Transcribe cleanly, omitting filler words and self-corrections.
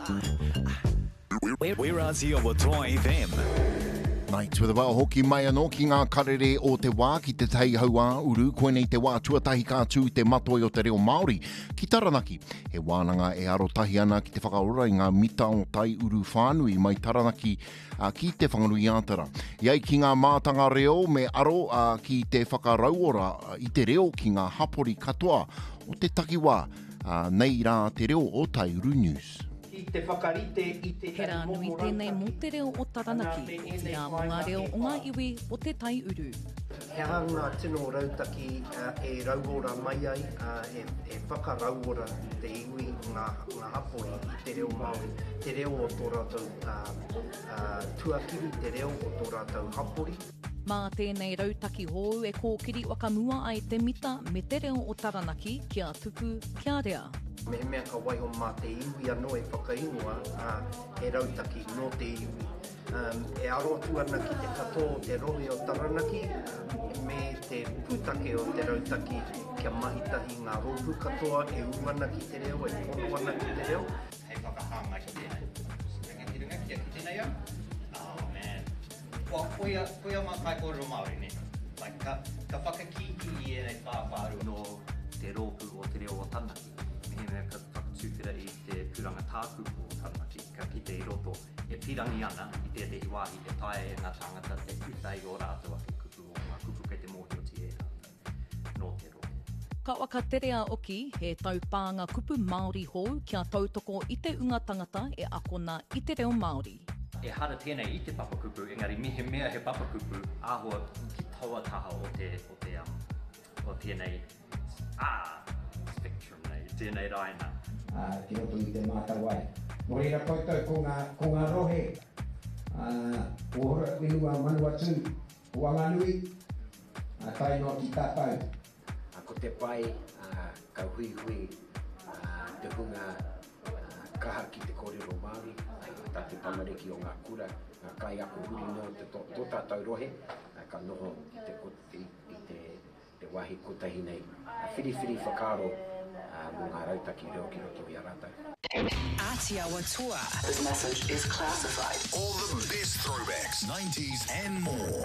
We're Aussie o Toa FM. Nai, tua wā hoki mai anō ki ngā karere o te wā ki te tei haua uru, koe nei te wā tuatahi kātū te matoi o te reo Māori. Ki Taranaki, he wānanga e arotahi ana ki te whakaora i ngā mita o tai uru whānui mai Taranaki ki te whangarui ātara. Iai ki ngā mātanga reo me aro ki te whakarauora i te reo ki ngā hapori katoa o te takiwā nei rā te reo o Tai Uru News. Hera nui tēnei mō te reo o Taranaki, o te āmonga reo o ngā iwi o te Tai Uru. He hanga tino rautaki e rauora mai ai, e whakarauora te iwi ngā hapori i te reo Māori, te reo o tō rātou tuakiri, te reo o tō rātou hapori. Mā tēnei rautaki hou e kōkiri wakamua ai te mita me te reo o Taranaki kia tuku kia rea. Me mea ka waiho mā te iwi anō e whakaingoa, e rautaki no te iwi. E arotu ana ki te katoa o te rohe o Taranaki, me te pūtake o te rautaki kia mahitahi ngā rohu katoa, e uana ki te reo, e pono ana ki te reo. Hei whakahanga ki tēnei. Rangatirunga kia ki tēnei au? Oh man. Well, koia mā kai kōrero Māori ne. Like, ka whakakiki i e nei whāwhāru no te rōpu o te reo o Taranaki. He mea ka whakatūwhira i te puranga tāku o Taranaki, ka ki te roto e pirangi ana i te te hiwahi e tae e ngā tangata te kutai o rātua ke kupu o ngā kupu kei te mōhio ti e rātou no te roto. Ka waka terea oki he taupānga kupu Māori hou kia tautoko i te unga tangata e akona i te reo Māori. E hara tēnei i te papakupu, engari mihe mea he papakupu, āhua ki taua taha o tēnei spectrum nei, tēnei raina. Ki roto i te mātawai. Mo reira koutou ko ngā rohe, o hora whenua Manawatu, o Wanganui, tai no ki tātou. Ko te pai, ka hui hui, te hunga kaha ki te kōrero Māori, tā te tamariki o ngā kura, ngā kai ako huri no tō tātou rohe, ka noho i te wahi kotahi nei. Whiriwhiri whakaro mō ngā rautaki reo ki roto i a rātou. Ātiawa Toa. This message is classified. All the best throwbacks, 90s and more.